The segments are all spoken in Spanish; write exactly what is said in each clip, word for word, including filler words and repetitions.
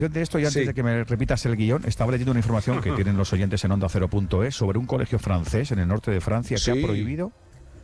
De esto, y antes Sí. de que me repitas el guión, estaba leyendo una información que tienen los oyentes en onda cero punto es sobre un colegio francés en el norte de Francia que Sí. ha prohibido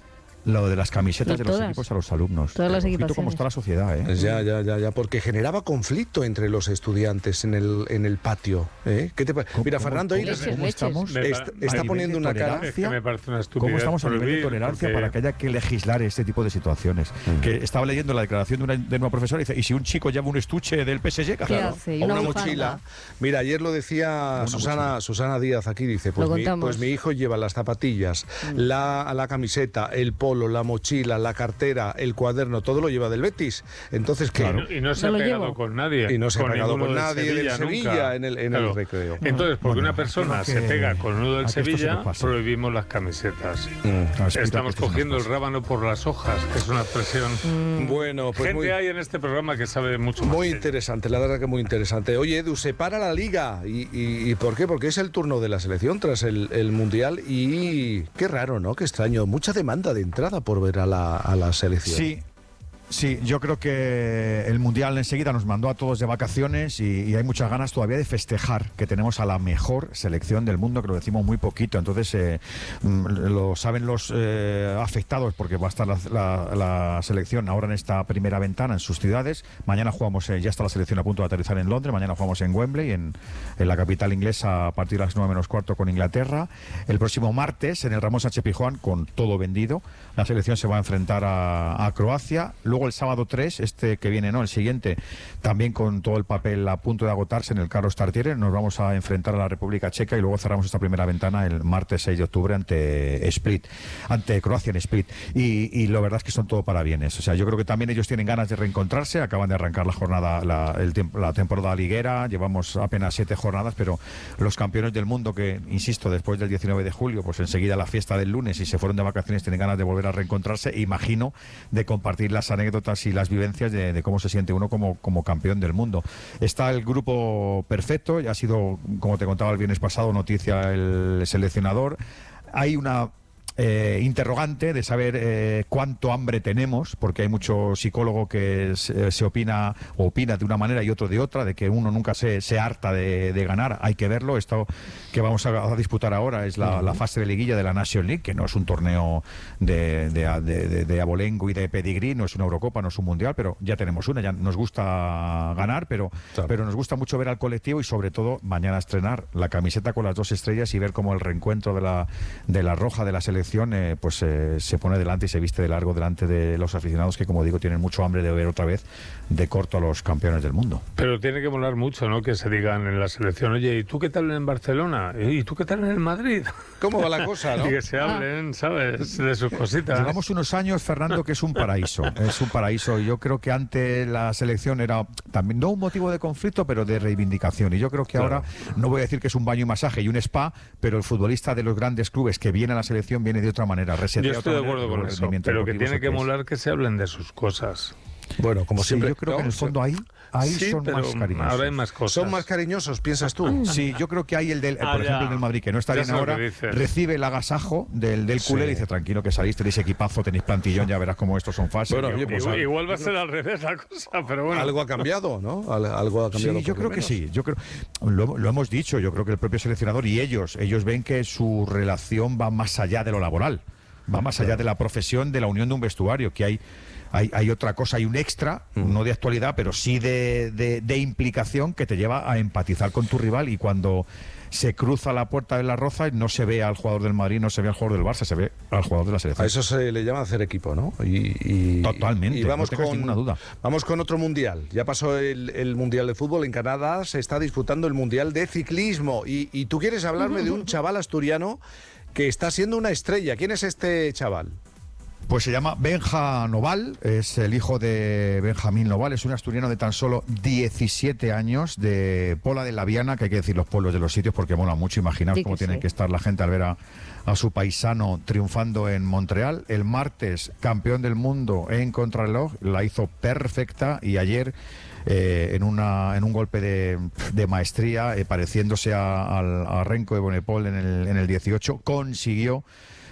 lo de las camisetas Y de los todas. equipos a los alumnos. Todas las Ojito cómo equipaciones. está la sociedad, ¿eh? Ya, ya, ya, ya, porque generaba conflicto entre los estudiantes en el, en el patio. ¿eh? ¿Qué te pa- ¿Cómo- Mira, cómo- Fernando cómo- Iris Leches, ¿Cómo leches. estamos? Me est- pa- a está nivel poniendo de una cara. tolerancia? Es que me parece una estupidez. ¿Cómo estamos a nivel de prohibir, tolerancia porque- para que haya que legislar este tipo de situaciones? Que estaba leyendo la declaración de una, de una profesora y dice, ¿y si un chico lleva un estuche del P S G? ¿Qué Claro. hace? Y O una una bufanda. mochila. Mira, ayer lo decía Una Susana, mochila. Susana Díaz aquí, dice, pues Lo mi, contamos. pues mi hijo lleva las zapatillas, la, la camiseta, el polo, la mochila, la cartera, el cuaderno, todo lo lleva del Betis. Entonces, ¿qué? Y no, y no se No ha lo pegado llevo. con nadie. Y no se ha pegado ninguno con del nadie del Sevilla nunca. en el- en el recreo. Entonces, porque Bueno, una persona creo que se pega con uno del a que esto se Sevilla, nos pase. prohibimos las camisetas. Mm. No, explica que Estamos esto se nos cogiendo el pasa. rábano por las hojas, que es una expresión. Bueno, pues Gente muy, hay en este programa que sabe mucho más. muy que yo. interesante, la verdad que muy interesante. Oye, Edu, se para la liga. ¿Y, y, y por qué? Porque es el turno de la selección tras el, el Mundial y qué raro, ¿no? Qué extraño. Mucha demanda de entrada por ver a la, a la selección. Sí. Sí, yo creo que el Mundial enseguida nos mandó a todos de vacaciones y, y hay muchas ganas todavía de festejar que tenemos a la mejor selección del mundo, que lo decimos muy poquito. Entonces, eh, mm, lo saben los eh, afectados porque va a estar la, la- la selección ahora en esta primera ventana en sus ciudades. Mañana jugamos, eh, ya está la selección a punto de aterrizar en Londres, mañana jugamos en Wembley, en, en la capital inglesa, a partir de las nueve menos cuarto con Inglaterra. El próximo martes, en el Ramón Sánchez Pizjuán, con todo vendido, la selección se va a enfrentar a, a Croacia. Luego el sábado tres, este que viene, no, el siguiente, también con todo el papel a punto de agotarse en el Carlos Tartiere, nos vamos a enfrentar a la República Checa y luego cerramos esta primera ventana el martes seis de octubre ante Split, ante Croacia en Split. Y, y la verdad es que son todo parabienes. O sea, yo creo que también ellos tienen ganas de reencontrarse, acaban de arrancar la jornada, la, el tiemp- la temporada liguera, llevamos apenas siete jornadas, pero los campeones del mundo que, insisto, después del diecinueve de julio, pues enseguida la fiesta del lunes y se fueron de vacaciones, tienen ganas de volver a reencontrarse, imagino, de compartir las anécdotas y las vivencias de, de cómo se siente uno como, como campeón del mundo. Está el grupo perfecto, ya ha sido, como te contaba el viernes pasado, noticia el seleccionador. Hay una eh, interrogante de saber eh, cuánto hambre tenemos, porque hay mucho psicólogo que se, se opina o opina de una manera y otro de otra, de que uno nunca se, se harta de, de ganar. Hay que verlo. Esto que vamos a, a disputar ahora es la, la fase de liguilla de la National League, que no es un torneo de, de, de, de, de abolengo y de pedigrí, no es una Eurocopa, no es un Mundial, pero ya tenemos una, ya nos gusta ganar, pero, Claro. pero nos gusta mucho ver al colectivo y sobre todo mañana estrenar la camiseta con las dos estrellas y ver cómo el reencuentro de la, de la roja de la selección eh, pues eh, se pone delante y se viste de largo delante de los aficionados que, como digo, tienen mucho hambre de ver otra vez de corto a los campeones del mundo. Pero tiene que molar mucho, ¿no? Que se digan en la selección, oye, ¿y tú qué tal en Barcelona? ¿Y tú qué tal en el Madrid? ¿Cómo va la cosa, no? Y que se hablen, ¿sabes? De sus cositas. Llevamos unos años, Fernando, que es un paraíso. Es un paraíso. Y yo creo que antes la selección era también, no un motivo de conflicto, pero de reivindicación. Y yo creo que Claro. ahora, no voy a decir que es un baño y masaje y un spa, pero el futbolista de los grandes clubes que viene a la selección viene de otra manera. resetea Yo estoy de otra manera acuerdo con el eso, rendimiento pero que deportivo tiene que es. molar que se hablen de sus cosas. Bueno, como Sí, siempre. yo creo que en ¿no? el fondo ahí, ahí Sí, son pero más cariñosos. ahora hay más cosas. Son más cariñosos, piensas tú. Sí, yo creo que hay el del, eh, Ah, por ya. ejemplo, el del Madrid, que no está Ya bien sé lo que ahora, dices. recibe el agasajo del, del culé Sí. y dice, tranquilo que salís, tenéis equipazo, tenéis plantillón, ya verás cómo estos son fáciles. Bueno, oye, pues igual, al- igual va a ser al revés la cosa, pero bueno. Algo ha cambiado, ¿no? Al- Algo ha cambiado. Sí, yo por lo creo que menos. sí. Yo creo, lo, lo hemos dicho, yo creo que el propio seleccionador y ellos, ellos ven que su relación va más allá de lo laboral, va más allá de la profesión, de la unión de un vestuario, que hay, hay, hay otra cosa, hay un extra, Mm. no de actualidad, pero sí de, de, de implicación que te lleva a empatizar con tu rival y cuando se cruza la puerta de la Roza no se ve al jugador del Madrid, no se ve al jugador del Barça, se ve al jugador de la A selección. eso se le llama hacer equipo, ¿no? Y, y- Totalmente, y vamos no tengas con, ninguna duda. Vamos con otro mundial. Ya pasó el, el mundial de fútbol en Canadá, se está disputando el mundial de ciclismo. Y, y tú quieres hablarme de un chaval asturiano que está siendo una estrella. ¿Quién es este chaval? Pues se llama Benja Noval, es el hijo de Benjamín Noval, es un asturiano de tan solo diecisiete años, de Pola de la Viana, que hay que decir los pueblos de los sitios porque mola mucho. Imaginaos Sí que cómo tienen sí. que estar la gente al ver a, a su paisano triunfando en Montreal. El martes, campeón del mundo en contrarreloj, la hizo perfecta y ayer... Eh, en, una, en un golpe de, de maestría, eh, pareciéndose a, al- a Renko de Bonepol en el, en el dieciocho, consiguió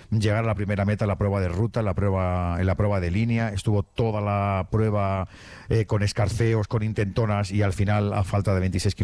llegar a la primera meta, la prueba de ruta, la prueba, en la prueba de línea. Estuvo toda la prueba eh, con escarceos, con intentonas y al final, a falta de veintiséis kilómetros,